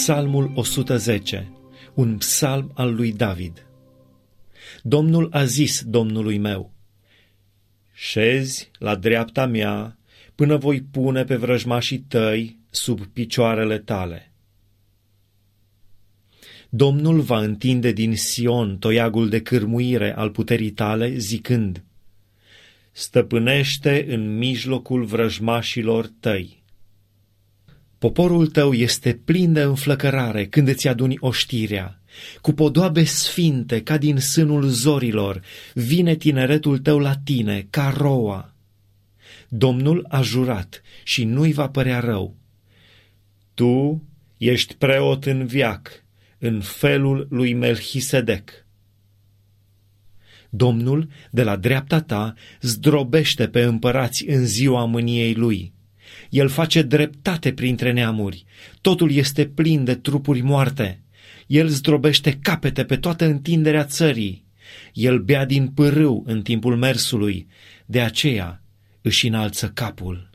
Psalmul 110, un psalm al lui David. Domnul a zis Domnului meu: șezi la dreapta mea până voi pune pe vrăjmașii tăi sub picioarele tale. Domnul va întinde din Sion toiagul de cârmuire al puterii tale, zicând: stăpânește în mijlocul vrăjmașilor tăi. Poporul tău este plin de înflăcărare când îți aduni oștirea. Cu podoabe sfinte ca din sânul zorilor vine tineretul tău la tine ca roa. Domnul a jurat și nu-i va părea rău. Tu ești preot în veac, în felul lui Melchisedec. Domnul, de la dreapta ta, zdrobește pe împărați în ziua mâniei lui. El face dreptate printre neamuri, totul este plin de trupuri moarte. El zdrobește capete pe toată întinderea țării. El bea din pârâu în timpul mersului, de aceea își înalță capul.